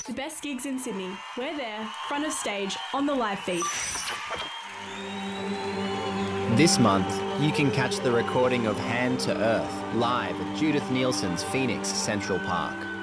The best gigs in Sydney. We're there, front of stage, on the live feed. This month, you can catch the recording of Hand to Earth live at Judith Nielsen's Phoenix Central Park.